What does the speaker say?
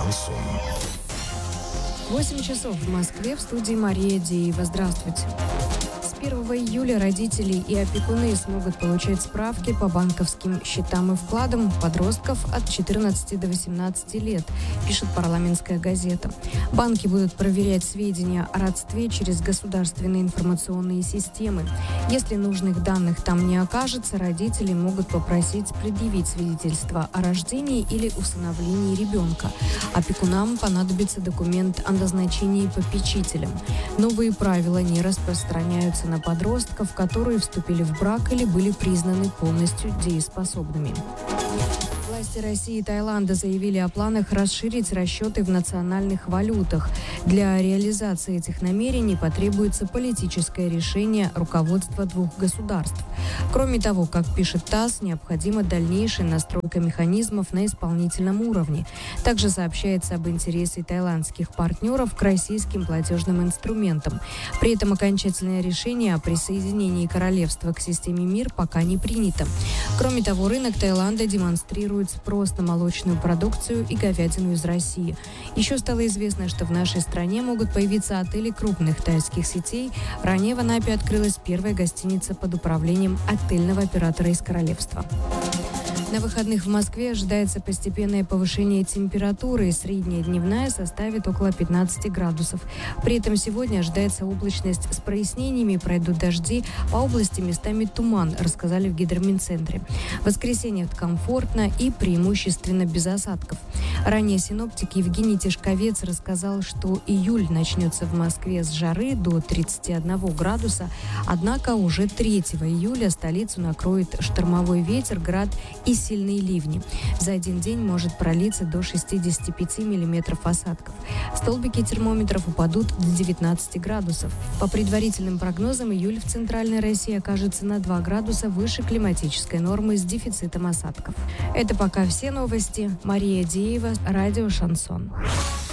Шансон. 8 часов в Москве, в студии Мария Деева. Здравствуйте. С 1 июля родители и опекуны смогут получать справки по банковским счетам и вкладам подростков от 14 до 18 лет, пишет парламентская газета. Банки будут проверять сведения о родстве через государственные информационные системы. Если нужных данных там не окажется, родители могут попросить предъявить свидетельство о рождении или усыновлении ребенка. Опекунам понадобится документ о назначении попечителем. Новые правила не распространяются на подростков, которые вступили в брак или были признаны полностью дееспособными. Власти России и Таиланда заявили о планах расширить расчеты в национальных валютах. Для реализации этих намерений потребуется политическое решение руководства двух государств. Кроме того, как пишет ТАСС, необходима дальнейшая настройка механизмов на исполнительном уровне. Также сообщается об интересе таиландских партнеров к российским платежным инструментам. При этом окончательное решение о присоединении королевства к системе МИР пока не принято. Кроме того, рынок Таиланда демонстрирует спрос на молочную продукцию и говядину из России. Еще стало известно, что в нашей стране могут появиться отели крупных тайских сетей. Ранее в Анапе открылась первая гостиница под управлением отельного оператора из королевства. На выходных в Москве ожидается постепенное повышение температуры. Средняя дневная составит около 15 градусов. При этом сегодня ожидается облачность с прояснениями, пройдут дожди, по области местами туман, рассказали в Гидромедцентре. В воскресенье комфортно и преимущественно без осадков. Ранее синоптик Евгений Тишковец рассказал, что июль начнется в Москве с жары до 31 градуса, однако уже 3 июля столицу накроет штормовой ветер, град и сильные ливни. За один день может пролиться до 65 миллиметров осадков. Столбики термометров упадут до 19 градусов. По предварительным прогнозам, июль в Центральной России окажется на 2 градуса выше климатической нормы с дефицитом осадков. Это пока все новости. Мария Деева, радио «Шансон».